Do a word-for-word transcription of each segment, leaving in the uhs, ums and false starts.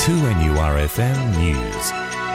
two N U R F M News.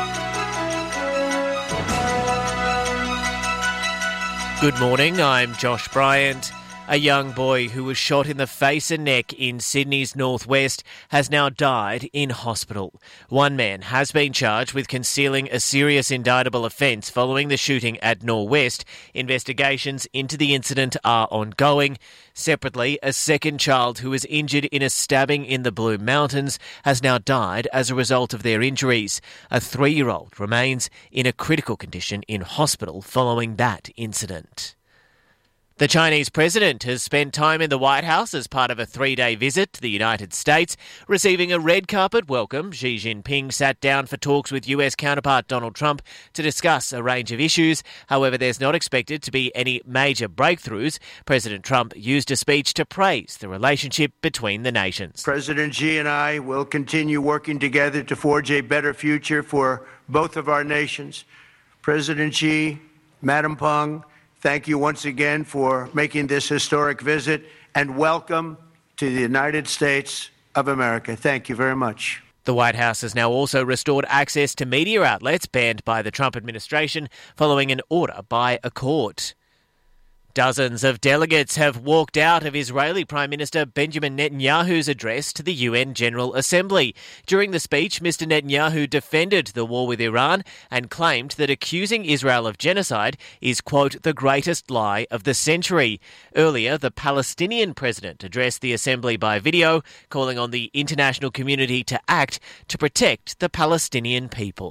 Good morning, I'm Josh Bryant. A young boy who was shot in the face and neck in Sydney's northwest has now died in hospital. One man has been charged with concealing a serious indictable offence following the shooting at Norwest. Investigations into the incident are ongoing. Separately, a second child who was injured in a stabbing in the Blue Mountains has now died as a result of their injuries. A three-year-old remains in a critical condition in hospital following that incident. The Chinese president has spent time in the White House as part of a three-day visit to the United States. Receiving a red carpet welcome, Xi Jinping sat down for talks with U S counterpart Donald Trump to discuss a range of issues. However, there's not expected to be any major breakthroughs. President Trump used a speech to praise the relationship between the nations. President Xi and I will continue working together to forge a better future for both of our nations. President Xi, Madam Peng, thank you once again for making this historic visit, and welcome to the United States of America. Thank you very much. The White House has now also restored access to media outlets banned by the Trump administration following an order by a court. Dozens of delegates have walked out of Israeli Prime Minister Benjamin Netanyahu's address to the U N General Assembly. During the speech, Mister Netanyahu defended the war with Iran and claimed that accusing Israel of genocide is, quote, the greatest lie of the century. Earlier, the Palestinian president addressed the Assembly by video, calling on the international community to act to protect the Palestinian people.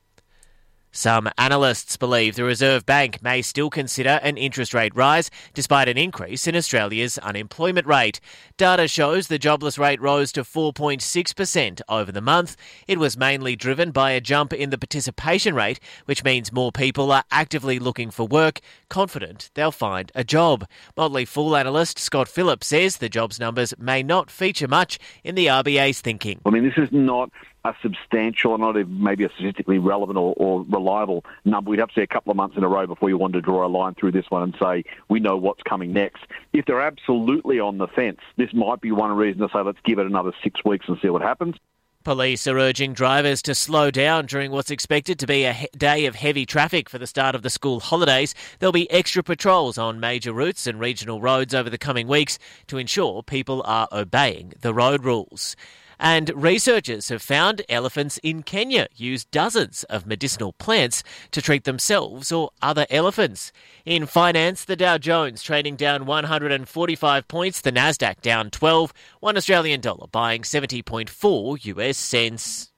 Some analysts believe the Reserve Bank may still consider an interest rate rise despite an increase in Australia's unemployment rate. Data shows the jobless rate rose to four point six percent over the month. It was mainly driven by a jump in the participation rate, which means more people are actively looking for work, confident they'll find a job. Motley Fool analyst Scott Phillips says the jobs numbers may not feature much in the R B A's thinking. I mean, this is not a substantial, or not a, maybe a statistically relevant or, or reliable number. We'd have to see a couple of months in a row before you want to draw a line through this one and say, we know what's coming next. If they're absolutely on the fence, this might be one reason to say, let's give it another six weeks and see what happens. Police are urging drivers to slow down during what's expected to be a he- day of heavy traffic for the start of the school holidays. There'll be extra patrols on major routes and regional roads over the coming weeks to ensure people are obeying the road rules. And researchers have found elephants in Kenya use dozens of medicinal plants to treat themselves or other elephants. In finance, the Dow Jones trading down one hundred forty-five points, the Nasdaq down twelve, one Australian dollar buying seventy point four U S cents.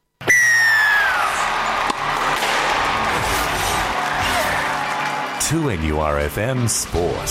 two N U R F M Sport.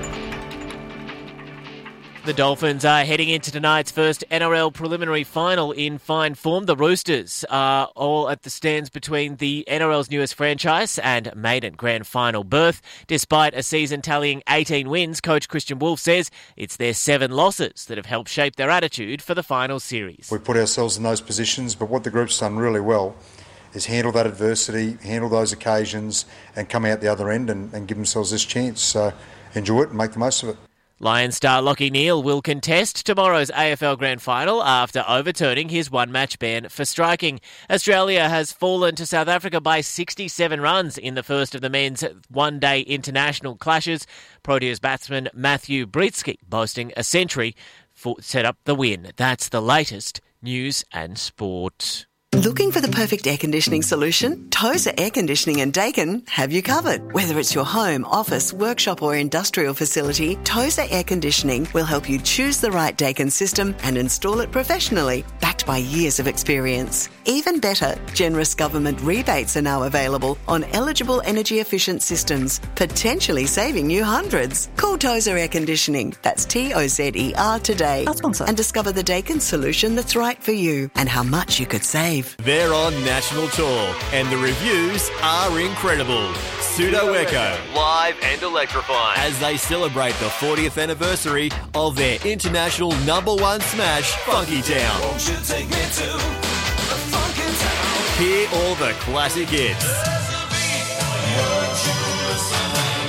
The Dolphins are heading into tonight's first N R L preliminary final in fine form. The Roosters are all at the stands between the N R L's newest franchise and maiden grand final berth. Despite a season tallying eighteen wins, coach Christian Wolf says it's their seven losses that have helped shape their attitude for the final series. We put ourselves in those positions, but what the group's done really well is handle that adversity, handle those occasions, and come out the other end and, and give themselves this chance. So enjoy it and make the most of it. Lions star Lachie Neale will contest tomorrow's A F L Grand Final after overturning his one-match ban for striking. Australia has fallen to South Africa by sixty-seven runs in the first of the men's one-day international clashes. Proteas batsman Matthew Britsky boasting a century for, set up the win. That's the latest news and sport. Looking for the perfect air conditioning solution? Tozer Air Conditioning and Dakin have you covered. Whether it's your home, office, workshop or industrial facility, Tozer Air Conditioning will help you choose the right Dakin system and install it professionally, backed by years of experience. Even better, generous government rebates are now available on eligible energy-efficient systems, potentially saving you hundreds. Call Tozer Air Conditioning, that's T O Z E R today, our sponsor, and discover the Dakin solution that's right for you and how much you could save. They're on national tour, and the reviews are incredible. Pseudo Echo, live and electrifying, as they celebrate the fortieth anniversary of their international number one smash, Funky Town. Won't you take me to a funky town? Hear all the classic hits.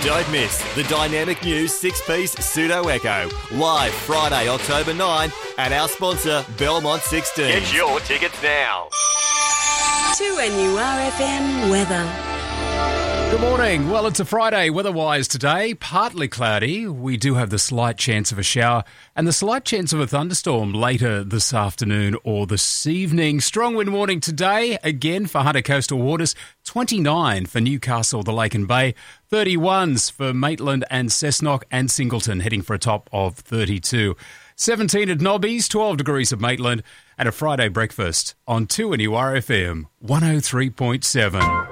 Don't miss the dynamic new six-piece Pseudo Echo, live Friday, October ninth at our sponsor, Belmont sixteen. Get your tickets now. two N U R F M weather. Good morning. Well, it's a Friday weather-wise today. Partly cloudy. We do have the slight chance of a shower and the slight chance of a thunderstorm later this afternoon or this evening. Strong wind warning today, again for Hunter Coastal Waters. twenty-nine for Newcastle, the Lake and Bay. thirty-ones for Maitland and Cessnock and Singleton, heading for a top of thirty-two. seventeen at Nobbies, twelve degrees at Maitland, and a Friday breakfast on two N U R F M one oh three point seven.